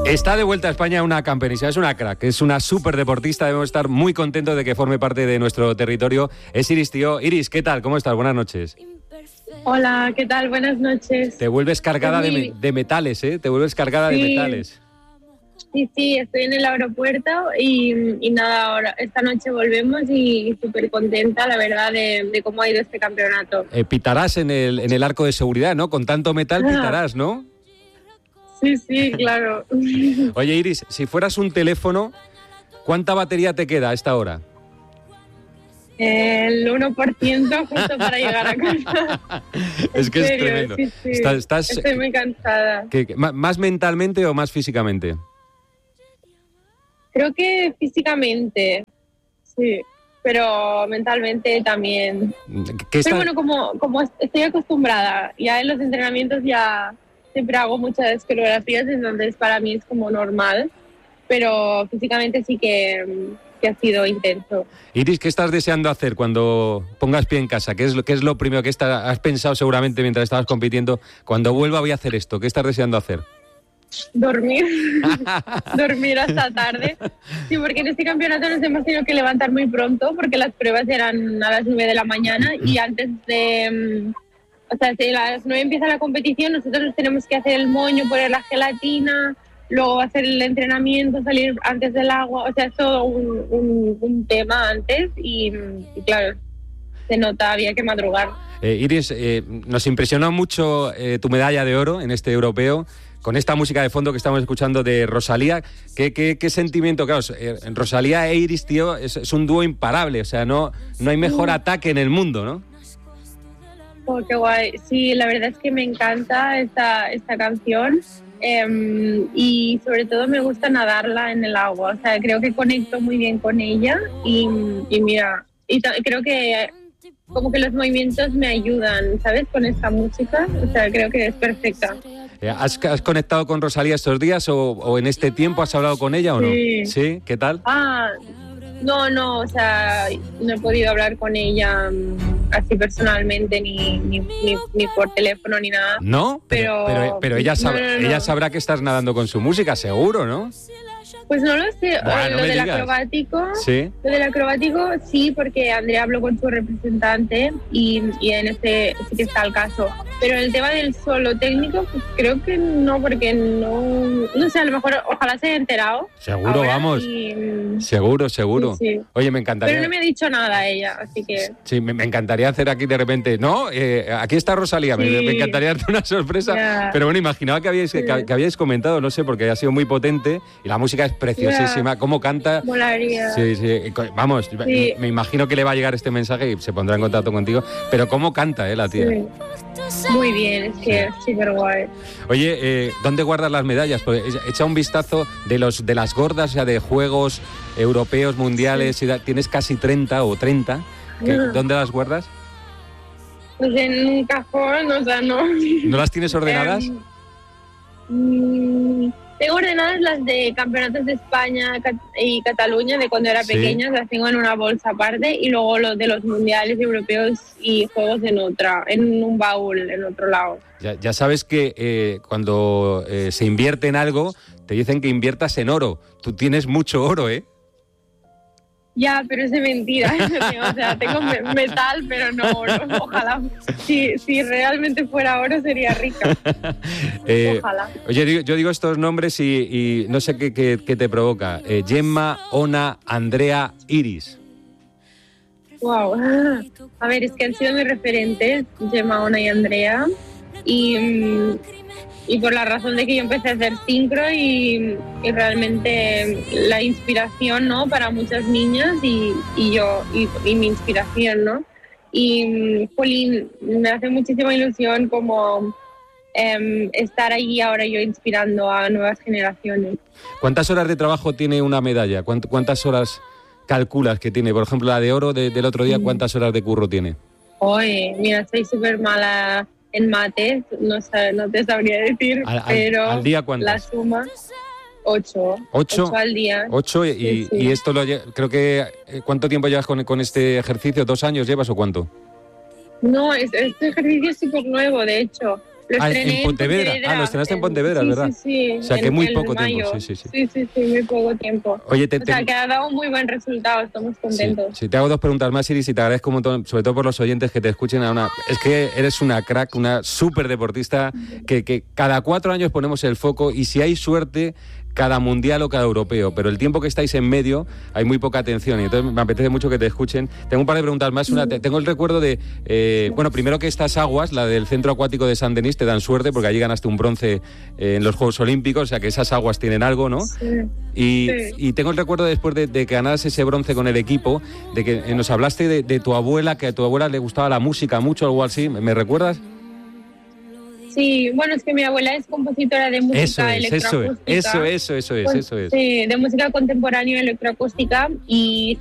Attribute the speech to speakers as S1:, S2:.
S1: Está de vuelta a España una campeonísima, es una crack, es una súper deportista, debemos estar muy contentos de que forme parte de nuestro territorio. Es Iris Tió. Iris, ¿qué tal? ¿Cómo estás? Buenas noches.
S2: Hola, ¿qué tal? Buenas noches.
S1: Te vuelves cargada de metales, ¿eh? Te vuelves cargada de metales.
S2: Sí, estoy en el aeropuerto y nada, ahora esta noche volvemos y súper contenta, la verdad, de cómo ha ido este campeonato.
S1: Pitarás en el arco de seguridad, ¿no? Con tanto metal pitarás, ¿no?
S2: Sí, claro.
S1: Oye, Iris, si fueras un teléfono, ¿cuánta batería te queda a esta hora?
S2: El 1% justo para llegar a casa.
S1: Es que serio, es tremendo.
S2: Sí. Estoy muy cansada.
S1: ¿Más mentalmente o más físicamente?
S2: Creo que físicamente, sí, pero mentalmente también. Pero bueno, como estoy acostumbrada, ya en los entrenamientos ya siempre hago muchas coreografías, entonces para mí es como normal, pero físicamente sí que ha sido intenso.
S1: Iris, ¿qué estás deseando hacer cuando pongas pie en casa? ¿Qué es lo primero que has pensado seguramente mientras estabas compitiendo? Cuando vuelva voy a hacer esto. ¿Qué estás deseando hacer?
S2: Dormir hasta tarde. Sí, porque en este campeonato nos hemos tenido que levantar muy pronto porque las pruebas eran a las 9 de la mañana y antes de... O sea, si a las 9 empieza la competición, nosotros nos tenemos que hacer el moño, poner la gelatina, luego hacer el entrenamiento, salir antes del agua. O sea, es todo un tema antes y claro, se nota, había que madrugar.
S1: Iris, nos impresionó mucho tu medalla de oro en este europeo, con esta música de fondo que estamos escuchando de Rosalía. ¿Qué sentimiento? Claro, Rosalía e Iris, tío, es un dúo imparable. O sea, no hay mejor ataque en el mundo, ¿no?
S2: Oh, qué guay. Sí, la verdad es que me encanta esta canción y sobre todo me gusta nadarla en el agua. O sea, creo que conecto muy bien con ella y mira, creo que como que los movimientos me ayudan, ¿sabes? Con esta música. O sea, creo que es perfecta.
S1: ¿Has conectado con Rosalía estos días o en este tiempo has hablado con ella o no? ¿Sí? ¿Qué tal?
S2: No, o sea, no he podido hablar con ella así personalmente ni por teléfono ni nada.
S1: ¿No? Pero ella sabrá que estás nadando con su música, seguro, ¿no?
S2: Pues no lo sé.
S1: Bueno,
S2: lo del acrobático,
S1: ¿sí?
S2: Lo del acrobático sí, porque Andrea habló con su representante y en este sí que está el caso. Pero el tema del solo técnico, pues creo que no, porque no sé, a lo mejor ojalá se haya enterado.
S1: Seguro, vamos. Seguro.
S2: Sí.
S1: Oye, me encantaría.
S2: Pero no me ha dicho nada ella, así que...
S1: Sí, me encantaría hacer aquí de repente, no, aquí está Rosalía, sí. Me encantaría darte una sorpresa, pero bueno, imaginaba que habíais comentado, no sé, porque ha sido muy potente y la música es preciosísima, cómo canta.
S2: Molaría.
S1: Sí, vamos, sí. Me imagino que le va a llegar este mensaje y se pondrá en contacto contigo, pero cómo canta, la tía.
S2: Sí. Muy bien, es que es súper guay.
S1: Oye, ¿dónde guardas las medallas? Pues echa un vistazo de las gordas, ya de Juegos Europeos, Mundiales, sí. Tienes casi 30. ¿Dónde las guardas?
S2: Pues en un cajón, o sea, no.
S1: ¿No las tienes ordenadas?
S2: Tengo ordenadas las de campeonatos de España y Cataluña, de cuando era pequeña, las tengo en una bolsa aparte, y luego los de los mundiales europeos y juegos en un baúl, en otro lado.
S1: Ya sabes que cuando se invierte en algo, te dicen que inviertas en oro. Tú tienes mucho oro, ¿eh?
S2: Ya, pero es de mentira. O sea, tengo metal, pero no oro. Ojalá. Si realmente fuera oro, sería rica. Ojalá.
S1: Oye, yo digo estos nombres y no sé qué te provoca. Gemma, Ona, Andrea, Iris.
S2: Wow. A ver, es que han sido mis referentes, Gemma, Ona y Andrea. Y por la razón de que yo empecé a hacer sincro y realmente la inspiración, ¿no?, para muchas niñas y mi inspiración, ¿no? Y Jolín, me hace muchísima ilusión como estar allí ahora yo inspirando a nuevas generaciones.
S1: ¿Cuántas horas de trabajo tiene una medalla? ¿Cuántas horas calculas que tiene? Por ejemplo, la de oro del otro día, ¿cuántas horas de curro tiene?
S2: Oye, mira, soy súper mala en mates, no te sabría decir, pero
S1: ¿al día cuántas?
S2: La suma, 8 al día.
S1: 8 y esto creo que... ¿Cuánto tiempo llevas con este ejercicio? ¿2 años llevas o cuánto?
S2: No, este ejercicio es súper nuevo, de hecho. Lo estrené
S1: en Pontevedra. Lo estrenaste en Pontevedra, ¿verdad?
S2: Sí.
S1: O sea, que muy poco
S2: mayo.
S1: tiempo.
S2: Sí, muy poco tiempo.
S1: Oye,
S2: o sea, que ha dado un muy buen resultado, estamos contentos.
S1: Sí, te hago 2 preguntas más, Iris, y te agradezco un montón, sobre todo por los oyentes que te escuchen. Es que eres una crack, una súper deportista, que cada 4 años ponemos el foco y si hay suerte, cada mundial o cada europeo, pero el tiempo que estáis en medio hay muy poca atención y entonces me apetece mucho que te escuchen. Tengo un par de preguntas más. Tengo el recuerdo de, primero que estas aguas, la del Centro Acuático de San Denis, te dan suerte porque allí ganaste un bronce en los Juegos Olímpicos, o sea que esas aguas tienen algo, ¿no?
S2: Sí.
S1: Y tengo el recuerdo después de que ganaras ese bronce con el equipo, de que nos hablaste de tu abuela, que a tu abuela le gustaba la música mucho, algo así. ¿Me recuerdas?
S2: Sí, bueno, es que mi abuela es compositora de música electroacústica.
S1: Eso es.
S2: Sí, de música contemporánea electroacústica y